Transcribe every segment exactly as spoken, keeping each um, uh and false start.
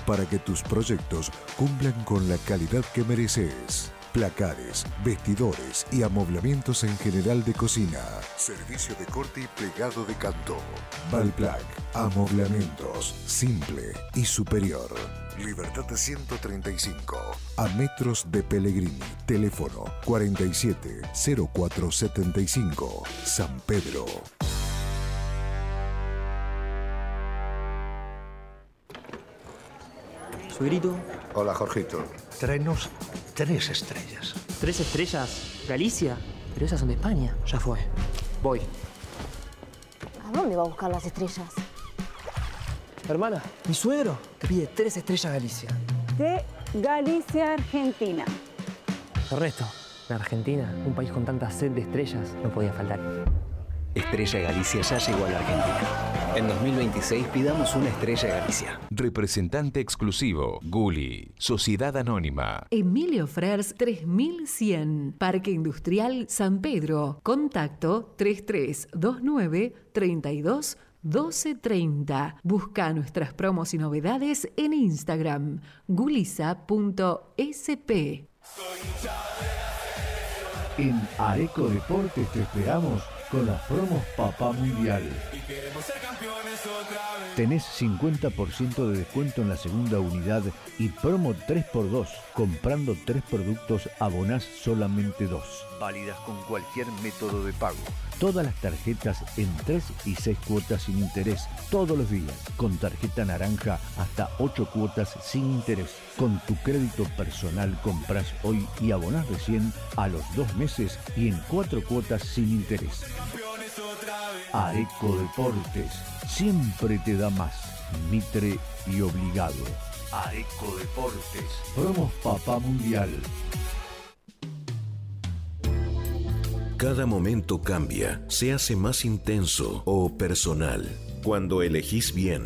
para que tus proyectos cumplan con la calidad que mereces. Placares, vestidores y amoblamientos en general de cocina. Servicio de corte y plegado de canto. Valplac, amoblamientos, simple y superior. Libertad ciento treinta y cinco, a metros de Pellegrini. Teléfono cuarenta y siete cero cuatro setenta y cinco, San Pedro. Suegrito. Hola, Jorgito. Tráenos tres estrellas. ¿Tres estrellas? ¿Galicia? Pero esas son de España. Ya fue. Voy. ¿A dónde va a buscar las estrellas? Hermana, mi suegro te pide tres estrellas Galicia. De Galicia, Argentina. Ernesto, en Argentina, un país con tanta sed de estrellas, no podía faltar. Estrella Galicia ya llegó a la Argentina. En dos mil veintiséis pidamos una Estrella Galicia. Representante exclusivo, Gulli, Sociedad Anónima. Emilio Frers tres mil cien, Parque Industrial San Pedro. Contacto tres tres dos nueve, treinta y dos, doce treinta. Busca nuestras promos y novedades en Instagram, gulisa punto s p. En Areco Deportes te esperamos con las promos Papá Mundial. Tenés cincuenta por ciento de descuento en la segunda unidad y promo tres por dos. Comprando tres productos abonás solamente dos. Válidas con cualquier método de pago. Todas las tarjetas en tres y seis cuotas sin interés. Todos los días. Con tarjeta naranja hasta ocho cuotas sin interés. Con tu crédito personal compras hoy y abonás recién a los dos meses y en cuatro cuotas sin interés. Areco Deportes. Siempre te da más. Mitre y obligado. Areco Deportes. Promos Papá Mundial. Cada momento cambia, se hace más intenso o personal cuando elegís bien.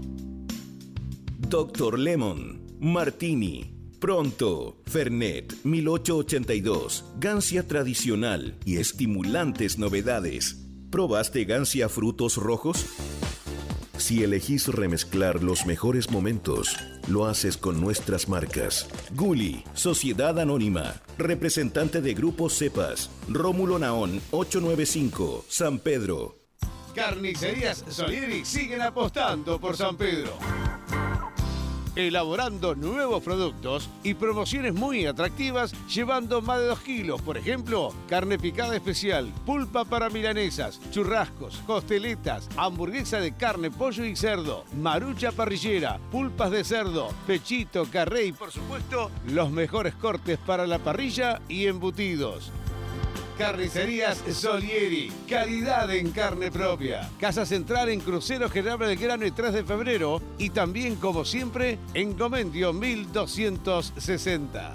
Doctor Lemon, Martini, Pronto, Fernet mil ochocientos ochenta y dos, Gancia tradicional y estimulantes novedades. ¿Probaste Gancia frutos rojos? Si elegís remezclar los mejores momentos, lo haces con nuestras marcas. Gulli, Sociedad Anónima, representante de Grupo Cepas, Rómulo Naón ochocientos noventa y cinco, San Pedro. Carnicerías Solieri siguen apostando por San Pedro, elaborando nuevos productos y promociones muy atractivas, llevando más de dos kilos. Por ejemplo, carne picada especial, pulpa para milanesas, churrascos, costeletas, hamburguesa de carne, pollo y cerdo, marucha parrillera, pulpas de cerdo, pechito, carré y, por supuesto, los mejores cortes para la parrilla y embutidos. Carnicerías Solieri, calidad en carne propia. Casa Central en Crucero General Belgrano y tres de febrero y también, como siempre, en Comendio mil doscientos sesenta.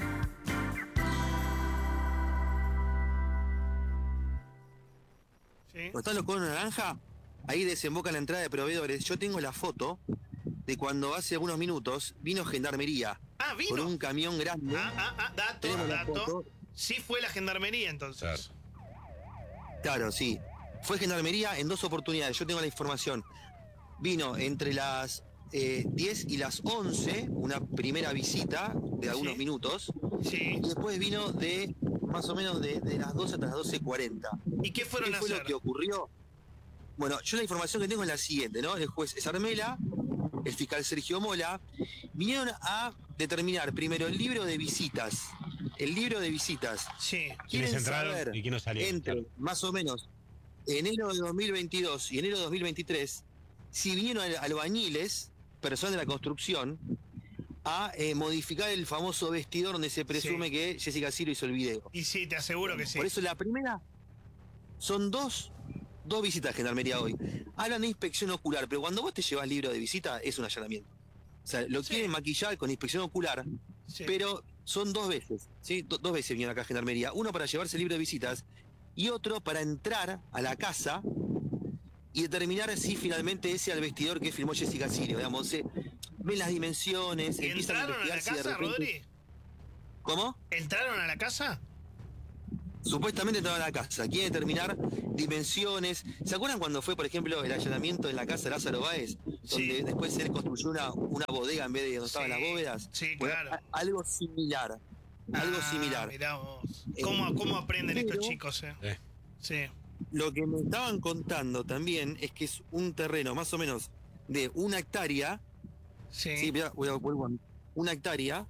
¿Sí? Cuando están los conos naranja, ahí desemboca la entrada de proveedores. Yo tengo la foto de cuando hace algunos minutos vino Gendarmería. Ah, vino. Con un camión grande. Ah, ah, ah, dato, dato. Sí fue la Gendarmería, entonces. Claro, sí. Fue Gendarmería en dos oportunidades. Yo tengo la información. Vino entre las eh, diez y las once, una primera visita de algunos sí. minutos. Sí. Y después vino de más o menos de, de las doce hasta las doce cuarenta. ¿Y qué fueron ¿Qué a fue hacer? lo que ocurrió? Bueno, yo la información que tengo es la siguiente, ¿no? El juez Sarmela, el fiscal Sergio Mola, vinieron a determinar primero el libro de visitas. El libro de visitas. Sí. ¿Quiénes entraron y quiénes salieron? Entre, claro. más o menos, enero de dos mil veintidós y enero de dos mil veintitrés, si vinieron albañiles, personas de la construcción, a eh, modificar el famoso vestidor donde se presume sí. que Jessica Ciro hizo el video. Y sí, te aseguro que sí. Por eso la primera son dos, dos visitas a Gendarmería hoy. Hablan de inspección ocular, pero cuando vos te llevas libro de visita es un allanamiento. O sea, lo sí. quieren maquillar con inspección ocular, sí. pero son dos veces, ¿sí? Do- dos veces vinieron acá a Gendarmería. Uno para llevarse el libro de visitas y otro para entrar a la casa y determinar si finalmente ese es el vestidor que filmó Jessica Cirio. Digamos, se ven las dimensiones. ¿Entraron a, a la casa, repente... Rodri? ¿Cómo? ¿Entraron a la casa? Supuestamente entraron a la casa, quieren determinar dimensiones. ¿Se acuerdan cuando fue, por ejemplo, el allanamiento en la casa de Lázaro Báez? Sí. Donde después él construyó una, una bodega en vez de donde Sí. estaban las bóvedas. Sí, Bueno, claro. a- algo similar. Algo Ah, similar. Mirá vos. ¿Cómo, cómo aprenden pero- estos chicos, eh? Eh. Sí. Lo que me estaban contando también es que es un terreno más o menos de una hectárea. Sí. Sí, mirá, voy a vuelvo a- una hectárea.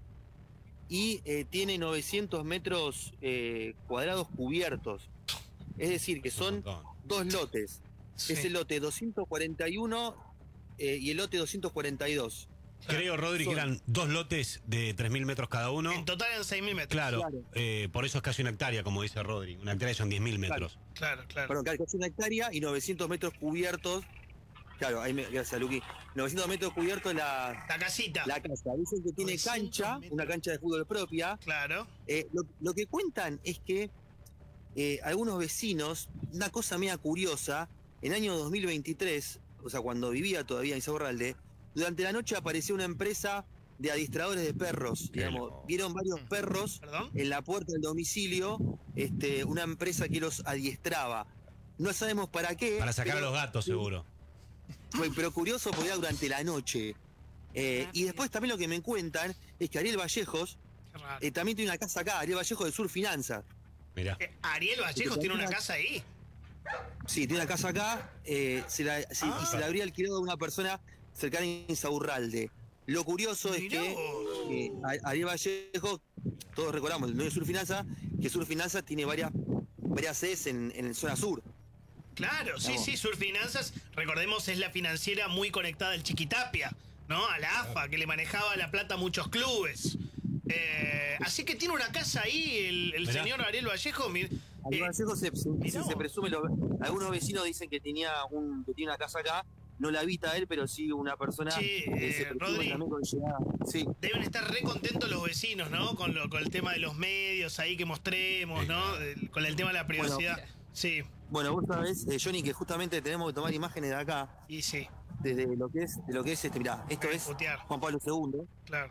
Y eh, tiene novecientos metros eh, cuadrados cubiertos. Es decir, que son dos lotes. Sí. Es el lote doscientos cuarenta y uno eh, y el lote doscientos cuarenta y dos. Creo, Rodri, que Son- eran dos lotes de tres mil metros cada uno. En total eran seis mil metros. Claro, Claro. eh, por eso es casi una hectárea, como dice Rodri. Una hectárea son diez mil metros. Claro, claro. Perdón, claro, que es una hectárea y novecientos metros cubiertos. Claro, ahí me, gracias, Luqui. novecientos metros cubiertos la, La casita. la casa. Dicen que tiene novecientos cancha, metros. una cancha de fútbol propia. Claro. Eh, lo, lo que cuentan es que eh, algunos vecinos, una cosa media curiosa, en el año dos mil veintitrés, o sea, cuando vivía todavía en Insaurralde, durante la noche apareció una empresa de adiestradores de perros. Digamos, vieron varios perros ¿Perdón? en la puerta del domicilio, este, una empresa que los adiestraba. No sabemos para qué. Para sacar a pero- los gatos, seguro. Bueno, pero curioso porque era durante la noche. Eh, y después también lo que me cuentan es que Ariel Vallejos Qué raro. eh, también tiene una casa acá, Ariel Vallejos de Sur Finanzas. Mirá. Eh, Ariel Vallejos tiene una casa ahí. Sí, tiene una casa acá eh, se la- se- Ah. y se la habría alquilado a una persona cercana a Insaurralde. Lo curioso es Mirá que vos. eh, a- Ariel Vallejos, todos recordamos, el dueño de Sur Finanzas, que Sur Finanzas tiene varias, varias sedes en, en zona sur. Claro, sí, Vamos. sí, Surfinanzas, recordemos, es la financiera muy conectada al Chiquitapia, ¿no? A la A F A, que le manejaba la plata a muchos clubes. Eh, así que tiene una casa ahí el, el Mirá. señor Ariel Vallejo. mi- Ariel eh, Vallejos se, se- mirá se vos. presume, lo- algunos vecinos dicen que tenía un que tiene una casa acá, no la habita él, pero sí una persona Sí, que se eh, presume Rodri. también con llegada. Sí. Deben estar re contentos los vecinos, ¿no? Con, lo, con el tema de los medios ahí que mostremos, ¿no? Del- con el tema de la privacidad. Sí, Bueno, vos sabés, eh, Johnny, que justamente tenemos que tomar imágenes de acá, y sí, desde lo que es, de lo que es este, mirá, esto Ay, es putear. Juan Pablo segundo. claro.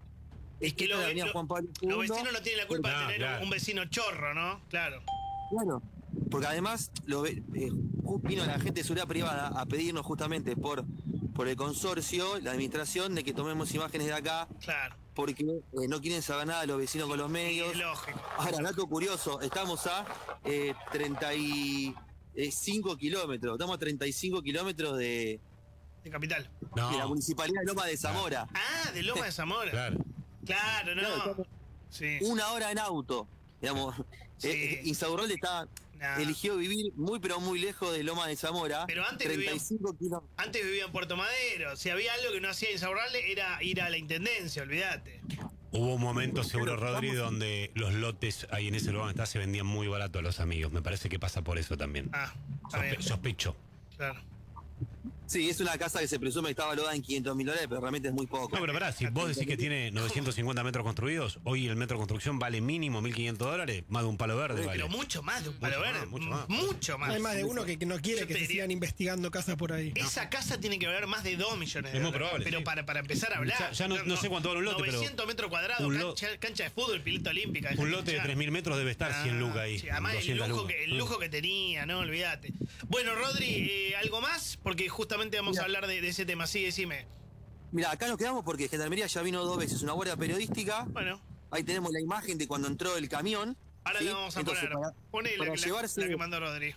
Es que que lo- la avenida lo- Juan Pablo Los segundo. vecinos no tienen la culpa No, de tener claro. un vecino chorro, ¿no? Claro. Claro, porque además lo, ve- eh, ju- vino la gente de seguridad privada a pedirnos justamente por, por el consorcio, la administración, de que tomemos imágenes de acá, Claro. porque eh, no quieren saber nada los vecinos con los medios. Es lógico. Ahora, dato curioso, estamos a eh, treinta y cinco kilómetros, estamos a treinta y cinco kilómetros de, De Capital. de la No. municipalidad de Loma de Zamora. Ah, de Loma de Zamora. Claro. Claro, no. Claro, Sí. Una hora en auto, digamos. Sí. Eh, Insaurralde está, Nah. eligió vivir muy pero muy lejos de Loma de Zamora. Pero antes treinta y cinco kilómetros. Antes vivía en Puerto Madero. Si había algo que no hacía Insaurralde era ir a la intendencia, olvídate. Hubo un momento, seguro, Rodri, donde los lotes ahí en ese lugar donde está se vendían muy barato a los amigos. Me parece que pasa por eso también. Ah, está Sospe- bien. sospecho. Claro. Sí, es una casa que se presume que estaba valorada en quinientos mil dólares, pero realmente es muy poco. No, pero pará, si vos decís que tiene novecientos cincuenta metros construidos, hoy el metro de construcción vale mínimo mil quinientos dólares, más de un palo verde vale. Pero mucho más de un palo Mucho verde. más, mucho más. Mucho más. Hay más de uno que que no quiere Yo que te se diría- sigan investigando casas por ahí. Esa casa tiene que valer más de dos millones de Es muy dólares. probable, Pero sí. para, para empezar a hablar. Ya- ya no- no sé cuánto vale un lote, pero novecientos metros cuadrados, un lo- cancha, cancha de fútbol, pileta olímpica. Un dejate lote de hinchar. tres mil metros debe estar cien lucas ahí. Sí, además el doscientas lujo, lucas. que, el lujo que tenía, no olvídate. Bueno, Rodri, eh, ¿algo más? Porque justamente vamos Mira. a hablar de, de ese tema. Sí, decime. Mira, acá nos quedamos porque Gendarmería ya vino dos veces, una guardia periodística. Bueno, Ahí tenemos la imagen de cuando entró el camión. ahora ¿sí? le vamos a Entonces, poner. para- Poné la, para la- llevarse- la que mandó Rodri.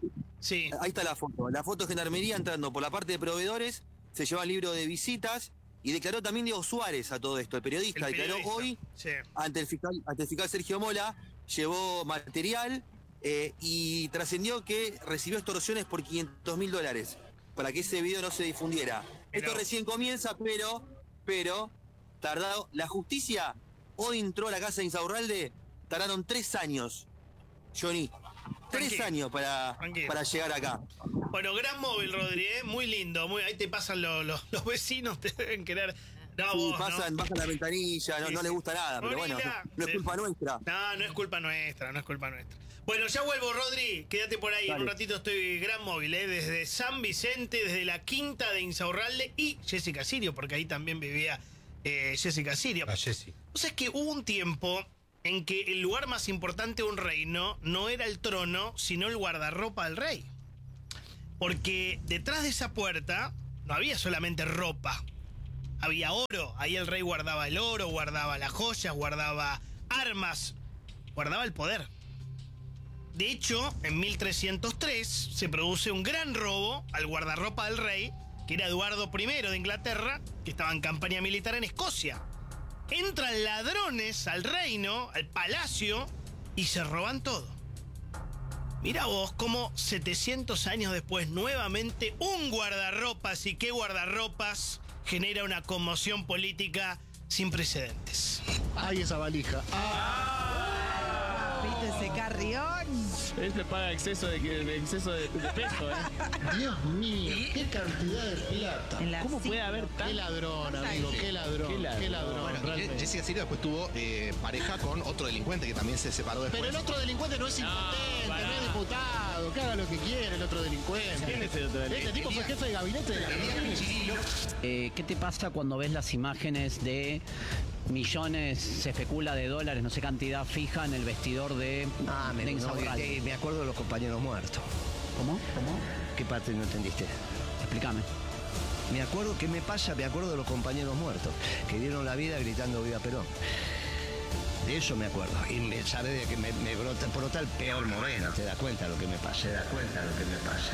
Sí. Ahí está la foto. La foto de Gendarmería entrando por la parte de proveedores, se lleva el libro de visitas y declaró también Diego Suárez a todo esto. El periodista El declaró periodista. hoy Sí. ante el fiscal, ante el fiscal Sergio Mola, llevó material eh, y trascendió que recibió extorsiones por quinientos mil dólares para que ese video no se difundiera. Pero- Esto recién comienza, pero, pero, tardado. La justicia hoy entró a la casa de Insaurralde, tardaron tres años, Johnny. Tres Tranquilo, años para, tranquilo. para llegar acá. Bueno, gran móvil, Rodri, ¿eh? Muy lindo. Muy, ahí te pasan los, los, los vecinos, te deben querer. No, Sí, vos, pasan, ¿no? bajan la ventanilla, no, Sí, no sí. les gusta nada, pero bueno, Gorila. no, no es Sí. culpa nuestra. No, no es culpa nuestra, no es culpa nuestra. Bueno, ya vuelvo, Rodri. Quédate por ahí. En Dale. un ratito estoy gran móvil, ¿eh? Desde San Vicente, desde la quinta de Insaurralde y Jessica Sirio, porque ahí también vivía eh, Jessica Sirio. A Jessy. O sea, es que hubo un tiempo en que el lugar más importante de un reino no era el trono, sino el guardarropa del rey. Porque detrás de esa puerta no había solamente ropa, había oro. Ahí el rey guardaba el oro, guardaba las joyas, guardaba armas, guardaba el poder. De hecho, en mil trescientos tres se produce un gran robo al guardarropa del rey, que era Eduardo primero de Inglaterra, que estaba en campaña militar en Escocia. Entran ladrones al reino, al palacio, y se roban todo. Mira vos cómo setecientos años después, nuevamente un guardarropas, y qué guardarropas, genera una conmoción política sin precedentes. ¡Ay, esa valija! ¿Viste ese carrión? Este paga exceso de, de exceso de, de peso, ¿eh? Dios mío, qué cantidad de plata. ¿Cómo puede haber tanto? Qué ladrón, amigo, qué ladrón, qué ladrón. Qué ladrón Bueno, realmente. Jessica Silva después tuvo eh, pareja con otro delincuente que también se separó después. Pero el otro delincuente no es impotente, no, no es diputado, que haga lo que quiere el otro delincuente. ¿Quién es el otro delincuente? Este tipo fue jefe de gabinete de la eh, ¿Qué te pasa cuando ves las imágenes de millones, se especula, de dólares, no sé cantidad fija en el vestidor de, ah, me, de Insaurralde? No, eh, me acuerdo de los compañeros muertos. ¿Cómo? ¿Cómo? ¿Qué parte no entendiste? Explícame. Me acuerdo, ¿qué me pasa? Me acuerdo de los compañeros muertos, que dieron la vida gritando Viva Perón. De eso me acuerdo. Y me sabe de que me, me brota, brota el peor moreno. ¿Te das cuenta lo que me pasa? ¿Te das cuenta lo que me pasa?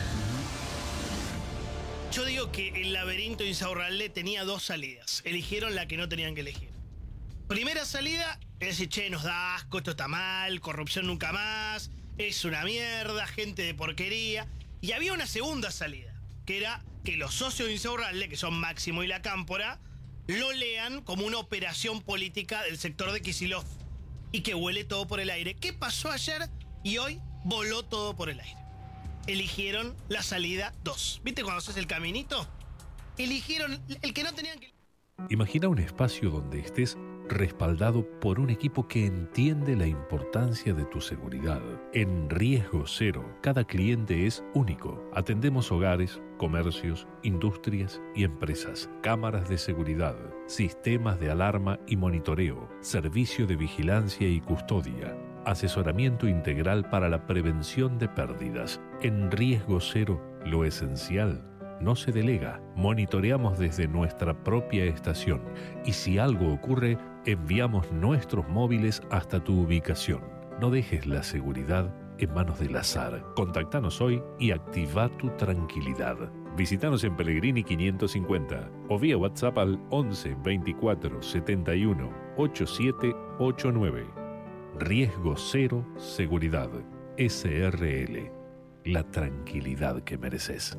Uh-huh. Yo digo que el laberinto de Insaurralde tenía dos salidas. Eligieron la que no tenían que elegir. Primera salida es decir, che, nos da asco, esto está mal, corrupción nunca más, es una mierda, gente de porquería. Y había una segunda salida, que era que los socios de Insaurralde, que son Máximo y la Cámpora, lo lean como una operación política del sector de Kicillof y que huele todo por el aire. ¿Qué pasó ayer? Y hoy voló todo por el aire. Eligieron la salida dos. ¿Viste cuando haces el caminito? Eligieron el que no tenían que... Imagina un espacio donde estés respaldado por un equipo que entiende la importancia de tu seguridad. En Riesgo Cero, cada cliente es único. Atendemos hogares, comercios, industrias y empresas, cámaras de seguridad, sistemas de alarma y monitoreo, servicio de vigilancia y custodia, asesoramiento integral para la prevención de pérdidas. En Riesgo Cero, lo esencial no se delega. Monitoreamos desde nuestra propia estación y si algo ocurre, enviamos nuestros móviles hasta tu ubicación. No dejes la seguridad en manos del azar. Contactanos hoy y activa tu tranquilidad. Visítanos en Pellegrini quinientos cincuenta o vía WhatsApp al once veinticuatro setenta y uno ochenta y siete ochenta y nueve. Riesgo Cero Seguridad. S R L. La tranquilidad que mereces.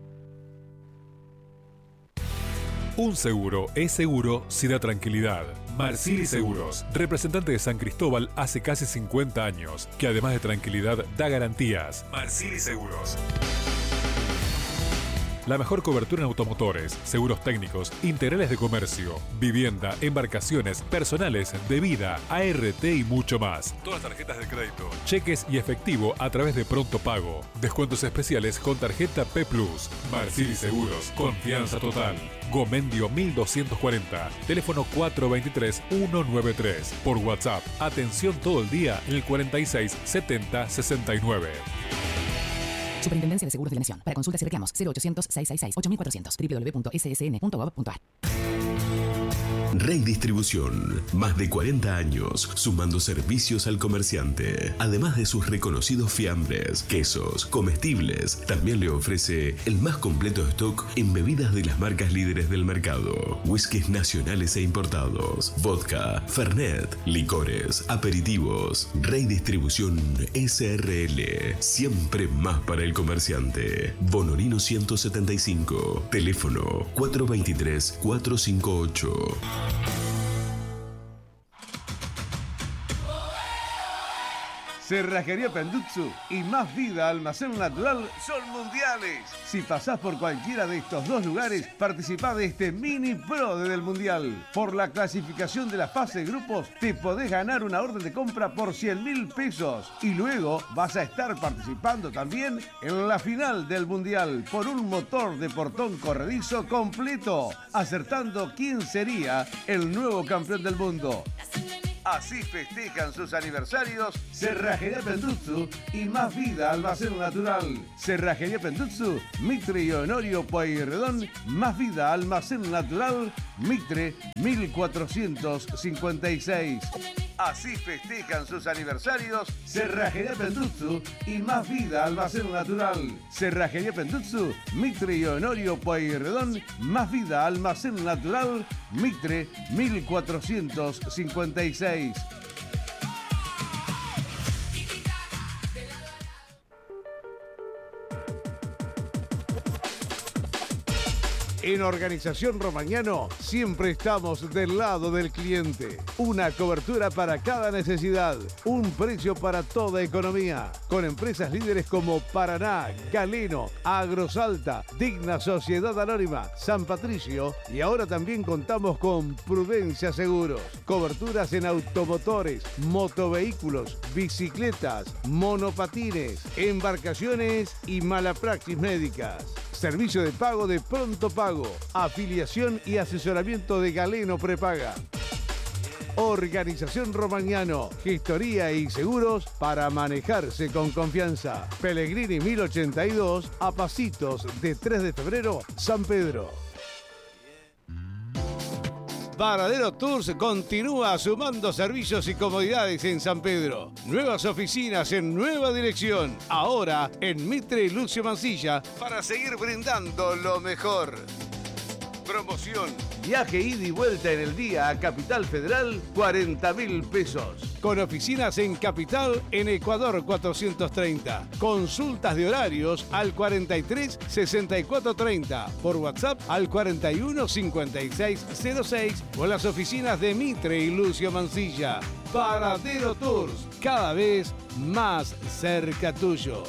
Un seguro es seguro si da tranquilidad. Marsili Seguros, representante de San Cristóbal hace casi cincuenta años, que además de tranquilidad da garantías. Marsili Seguros. La mejor cobertura en automotores, seguros técnicos, integrales de comercio, vivienda, embarcaciones, personales, de vida, A R T y mucho más. Todas las tarjetas de crédito, cheques y efectivo a través de Pronto Pago. Descuentos especiales con tarjeta P Plus. Marsili Seguros, confianza total. Gomendio mil doscientos cuarenta, teléfono cuatro dos tres uno nueve tres. Por WhatsApp, atención todo el día en el cuarenta y seis setenta sesenta y nueve. Superintendencia de Seguros de la Nación. Para consultas y reclamos, cero ochocientos, seiscientos sesenta y seis, ocho mil cuatrocientos, doble u doble u doble u punto s s n punto gov punto a r. Rey Distribución, más de cuarenta años sumando servicios al comerciante. Además de sus reconocidos fiambres, quesos, comestibles, también le ofrece el más completo stock en bebidas de las marcas líderes del mercado. Whiskies nacionales e importados, vodka, fernet, licores, aperitivos. Rey Distribución S R L, siempre más para el comerciante. Bonorino ciento setenta y cinco, teléfono cuatro dos tres cuatro cinco ocho. Cerrajería Pendutsu y Más Vida Almacén Natural son mundiales. Si pasás por cualquiera de estos dos lugares, participá de este mini pro del mundial. Por la clasificación de la fase de grupos, te podés ganar una orden de compra por cien mil pesos. Y luego vas a estar participando también en la final del mundial por un motor de portón corredizo completo, acertando quién sería el nuevo campeón del mundo. Así festejan sus aniversarios Cerrajería Pendutsu y Más Vida Almacén Natural. Cerrajería Pendutsu, Mitre y Honorio Pueyrredón, Más Vida Almacén Natural, Mitre mil cuatrocientos cincuenta y seis. Así festejan sus aniversarios Cerrajería Pendutsu y Más Vida Almacén Natural. Cerrajería Pendutsu, Mitre y Honorio Pueyrredón, Más Vida Almacén Natural, Mitre mil cuatrocientos cincuenta y seis. En Organización Romagnano siempre estamos del lado del cliente. Una cobertura para cada necesidad, un precio para toda economía. Con empresas líderes como Paraná, Galeno, Agrosalta, Digna Sociedad Anónima, San Patricio y ahora también contamos con Prudencia Seguros. Coberturas en automotores, motovehículos, bicicletas, monopatines, embarcaciones y malapraxis médicas. Servicio de pago de Pronto Pago, afiliación y asesoramiento de Galeno Prepaga. Organización Romagnano, gestoría y seguros para manejarse con confianza. Pellegrini mil ochenta y dos, a pasitos de tres de febrero, San Pedro. Varadero Tours continúa sumando servicios y comodidades en San Pedro. Nuevas oficinas en nueva dirección. Ahora en Mitre y Lucio Mansilla para seguir brindando lo mejor. Promoción. Viaje ida y vuelta en el día a Capital Federal, cuarenta mil pesos. Con oficinas en Capital, en Ecuador cuatrocientos treinta. Consultas de horarios al cuarenta y tres sesenta y cuatro treinta. Por WhatsApp al cuarenta y uno cincuenta y seis cero seis o las oficinas de Mitre y Lucio Mansilla. Varadero Tours, cada vez más cerca tuyo.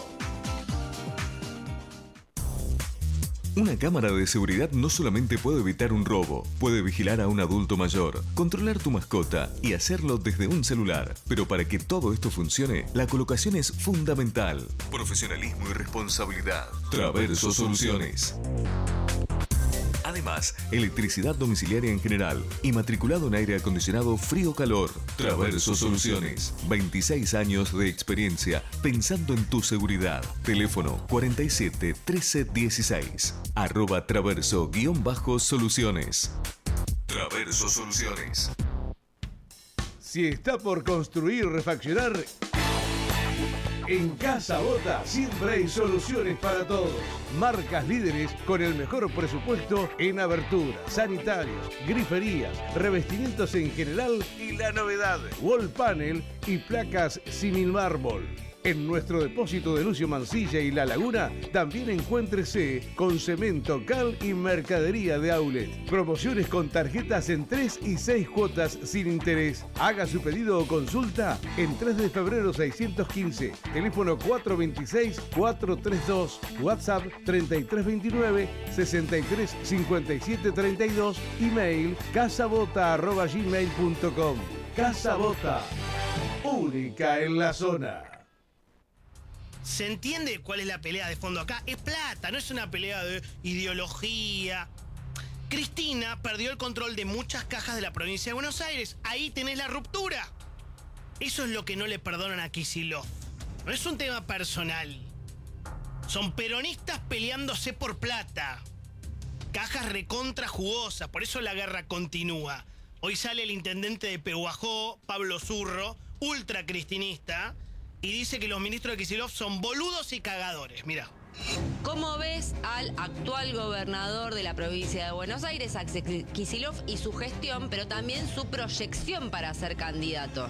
Una cámara de seguridad no solamente puede evitar un robo, puede vigilar a un adulto mayor, controlar tu mascota y hacerlo desde un celular. Pero para que todo esto funcione, la colocación es fundamental. Profesionalismo y responsabilidad. Traverso Soluciones. Además, electricidad domiciliaria en general y matriculado en aire acondicionado frío-calor. Traverso Soluciones. veintiséis años de experiencia pensando en tu seguridad. Teléfono cuarenta y siete trece dieciséis. Arroba Traverso guión bajo Soluciones. Traverso Soluciones. Si está por construir o refaccionar, en Casa Bota siempre hay soluciones para todos. Marcas líderes con el mejor presupuesto en aberturas, sanitarios, griferías, revestimientos en general y la novedad, wall panel y placas símil mármol. En nuestro depósito de Lucio Mansilla y La Laguna también encuéntrese con cemento, cal y mercadería de outlet. Promociones con tarjetas en tres y seis cuotas sin interés. Haga su pedido o consulta en tres de febrero seiscientos quince. Teléfono cuatro veintiséis cuatrocientos treinta y dos. WhatsApp treinta y tres veintinueve sesenta y tres cincuenta y siete treinta y dos. Email casabota arroba gmail punto com. Casa Bota, única en la zona. ¿Se entiende cuál es la pelea de fondo acá? Es plata, no es una pelea de ideología. Cristina perdió el control de muchas cajas de la provincia de Buenos Aires. Ahí tenés la ruptura. Eso es lo que no le perdonan a Kicillof. No es un tema personal. Son peronistas peleándose por plata. Cajas recontra jugosas, por eso la guerra continúa. Hoy sale el intendente de Pehuajó, Pablo Zurro, ultra cristinista, y dice que los ministros de Kicillof son boludos y cagadores. Mira. ¿Cómo ves al actual gobernador de la provincia de Buenos Aires, Axel Kicillof, y su gestión, pero también su proyección para ser candidato?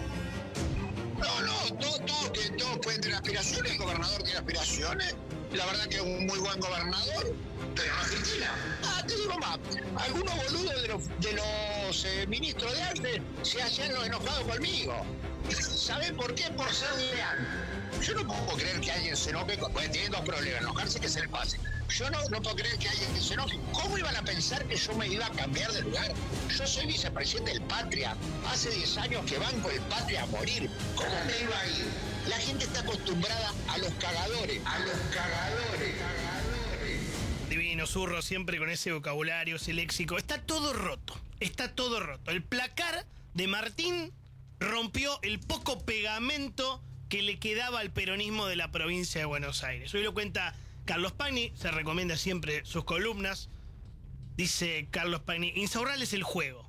No, no, todos todo, todo pueden tener aspiraciones, el gobernador tiene aspiraciones, la verdad que es un muy buen gobernador, pero en Argentina, ah, te digo más, algunos boludos de los, de los eh, ministros de arte se hacían los enojados conmigo. ¿Saben por qué? Por ser leal. Yo no puedo creer que alguien se enoje, porque tienen dos problemas, enojarse que se le pase. Yo no, no puedo creer que alguien se enoje. ¿Cómo iban a pensar que yo me iba a cambiar de lugar? Yo soy vicepresidente del Patria. Hace diez años que banco el Patria a morir. ¿Cómo me iba a ir? La gente está acostumbrada a los cagadores. A los cagadores. cagadores. Divino Zurro, siempre con ese vocabulario, ese léxico. Está todo roto. Está todo roto. El placar de Martín rompió el poco pegamento que le quedaba al peronismo de la provincia de Buenos Aires. Hoy lo cuenta Carlos Pagni, se recomienda siempre sus columnas. Dice Carlos Pagni, Insaurral es el juego.